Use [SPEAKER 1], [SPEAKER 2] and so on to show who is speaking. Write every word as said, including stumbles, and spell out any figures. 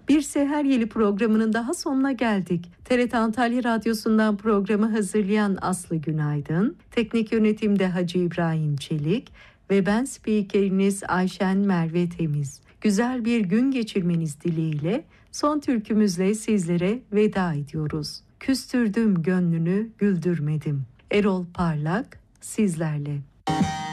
[SPEAKER 1] Bir Seher Yeli programının daha sonuna geldik. T R T Antalya Radyosu'ndan programı hazırlayan Aslı Günaydın, teknik yönetimde Hacı İbrahim Çelik ve ben spikeriniz Ayşen Merve Temiz. Güzel bir gün geçirmeniz dileğiyle son türkümüzle sizlere veda ediyoruz. Küstürdüm gönlünü, güldürmedim. Erol Parlak sizlerle.